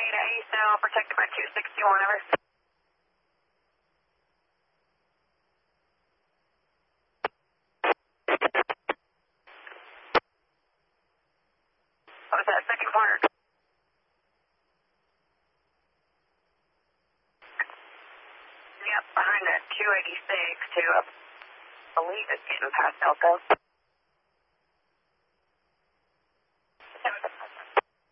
ASO, protected by 261, over. What was that second corner? Yep, behind that 286 to, I believe it's getting past Elko.